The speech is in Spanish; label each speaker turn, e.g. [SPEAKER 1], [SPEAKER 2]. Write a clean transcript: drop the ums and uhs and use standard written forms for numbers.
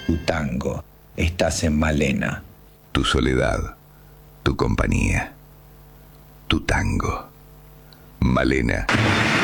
[SPEAKER 1] tu tango. Estás en Malena.
[SPEAKER 2] Tu soledad, tu compañía, tu tango. Malena.